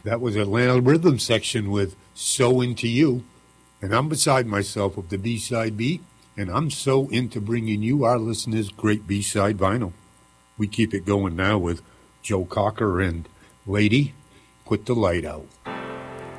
That was Atlanta Rhythm section with So Into You. And I'm beside myself with the B-side beat, and I'm so into bringing you, our listeners, great B-side vinyl. We keep it going now with Joe Cocker and Lady, Put the Light Out.